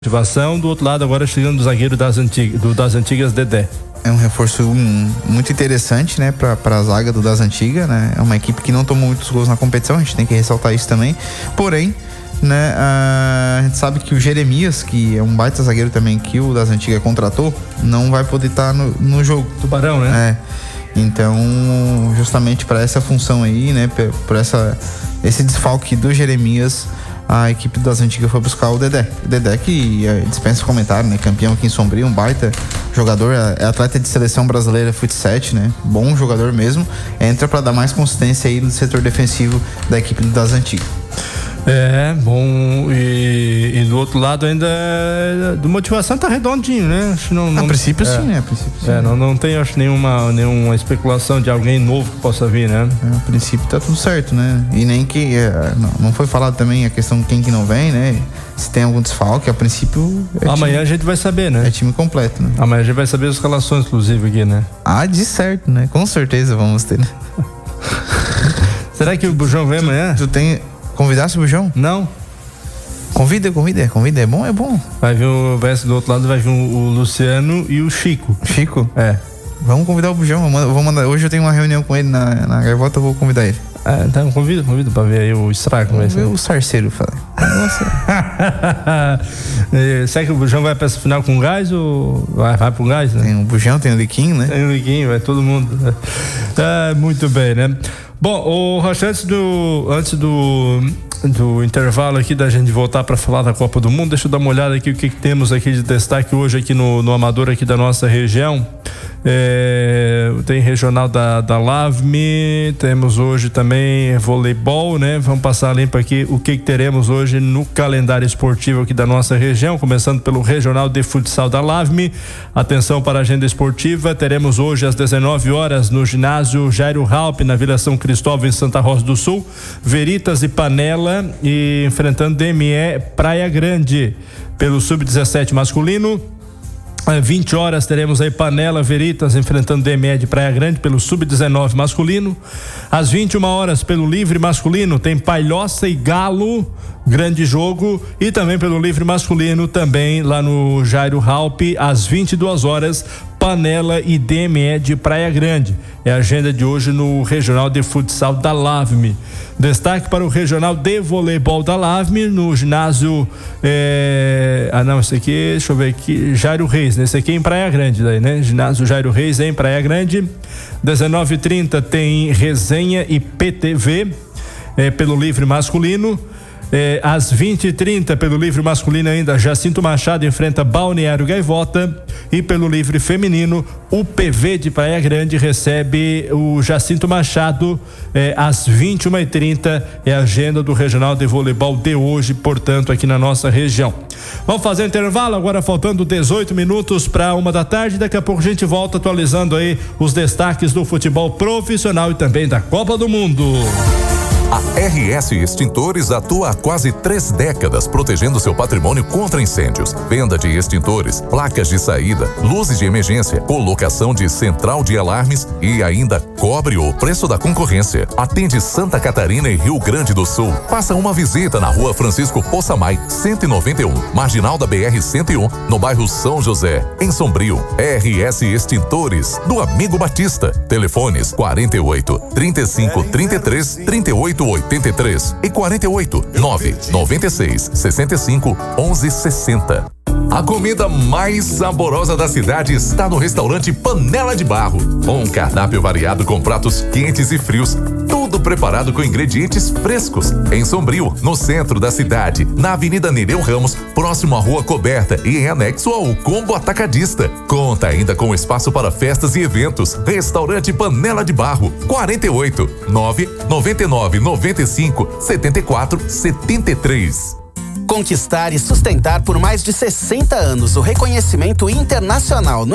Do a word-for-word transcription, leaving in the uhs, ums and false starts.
Motivação, do outro lado agora chegando o zagueiro das antigas, do das antigas Dedé. É um reforço um, muito interessante, né, pra, pra zaga do das antigas, né? É uma equipe que não tomou muitos gols na competição, a gente tem que ressaltar isso também. Porém, né, a, a gente sabe que o Jeremias, que é um baita zagueiro também que o das antigas contratou, não vai poder estar no, no jogo. Tubarão, né? É. Então, justamente para essa função aí, né, por essa, esse desfalque do Jeremias, a equipe das antigas foi buscar o Dedé. O Dedé que é, dispensa comentário, né? Campeão aqui em Sombrio, um baita jogador, é atleta de seleção brasileira futsal, né? Bom jogador mesmo. Entra para dar mais consistência aí no setor defensivo da equipe das antigas. É, bom, e, e do outro lado ainda do motivação tá redondinho, né? Acho não, não, a princípio é, sim, né? A princípio sim. É, não, não tem, acho, nenhuma, nenhuma especulação de alguém novo que possa vir, né? É, a princípio tá tudo certo, né? E nem que, é, não, não foi falado também a questão de quem que não vem, né? Se tem algum desfalque, a princípio... É Amanhã time, a gente vai saber, né? É time completo, né? Amanhã a gente vai saber as escalações, inclusive, aqui, né? Ah, de certo, né? Com certeza vamos ter, né? Será que o Bujão vem amanhã? Tu tem... Convidasse o Bujão? Não. Convida, convida, convida, é bom, é bom. Vai vir o verso do outro lado, vai vir o Luciano e o Chico. Chico? É. Vamos convidar o Bujão, eu vou mandar, hoje eu tenho uma reunião com ele na, na Gaivota, eu vou convidar ele. Ah, então convida, convida pra ver aí o estrago. Vamos ver o Sarceiro, fala. Será que o Bujão vai pra essa final com gás ou vai, vai pro gás, né? Tem o Bujão, tem o Liquinho, né? Tem o Liquinho, vai todo mundo. Ah, muito bem, né? Bom, o Rocha, antes do, antes do, do intervalo aqui da gente voltar para falar da Copa do Mundo, deixa eu dar uma olhada aqui o que, que temos aqui de destaque hoje aqui no, no Amador aqui da nossa região. É, tem regional da, da LAVME, temos hoje também voleibol, né? Vamos passar limpo aqui o que, que teremos hoje no calendário esportivo aqui da nossa região, começando pelo regional de futsal da LAVME. Atenção para a agenda esportiva, teremos hoje às dezenove horas no ginásio Jairo Halp, na Vila São Cristóvão, em Santa Rosa do Sul, Veritas e Panela, e enfrentando D M E Praia Grande pelo sub dezessete masculino. Às vinte horas teremos aí Panela Veritas enfrentando D M E de Praia Grande pelo sub dezenove masculino. Às vinte e uma horas pelo livre masculino tem Palhoça e Galo, grande jogo, e também pelo livre masculino também lá no Jairo Halp às vinte e duas horas Panela e D M E de Praia Grande. É a agenda de hoje no regional de futsal da LAVME. Destaque para o regional de voleibol da LAVME no ginásio é... ah não, esse aqui, deixa eu ver aqui, Jairo Reis, né? Esse aqui é em Praia Grande daí, né? Ginásio Jairo Reis é em Praia Grande. dezenove e trinta tem Resenha e P T V é, pelo livre masculino. É, às vinte e trinta, pelo livre masculino ainda, Jacinto Machado enfrenta Balneário Gaivota, e pelo livre feminino, o P V de Praia Grande recebe o Jacinto Machado é, às vinte e uma e trinta, é a agenda do regional de voleibol de hoje, portanto, aqui na nossa região. Vamos fazer um intervalo, agora faltando dezoito minutos para uma da tarde, daqui a pouco a gente volta atualizando aí os destaques do futebol profissional e também da Copa do Mundo. A R S Extintores atua há quase três décadas protegendo seu patrimônio contra incêndios. Venda de extintores, placas de saída, luzes de emergência, colocação de central de alarmes e ainda cobre o preço da concorrência. Atende Santa Catarina e Rio Grande do Sul. Faça uma visita na Rua Francisco Poçamai, cento e noventa e um, marginal da B R cento e um, no bairro São José, em Sombrio. R S Extintores, do Amigo Batista. Telefones quarenta e oito, trinta e cinco, trinta e três, trinta e oito, oitenta e três e quarenta e oito, nove, noventa e seis, sessenta e cinco, onze, sessenta. A comida mais saborosa da cidade está no restaurante Panela de Barro. Um cardápio variado com pratos quentes e frios, tudo preparado com ingredientes frescos. Em Sombrio, no centro da cidade, na Avenida Nereu Ramos, próximo à Rua Coberta e em anexo ao Combo Atacadista. Conta ainda com espaço para festas e eventos. Restaurante Panela de Barro, quarenta e oito, nove, noventa e nove, noventa e cinco, setenta e quatro, setenta e três. Conquistar e sustentar por mais de sessenta anos o reconhecimento internacional no